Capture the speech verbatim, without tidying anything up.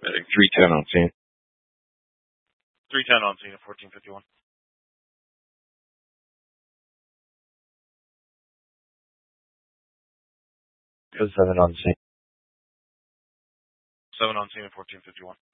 three ten on scene. three ten on scene at fourteen fifty-one. seven on scene. seven on scene at fourteen fifty-one.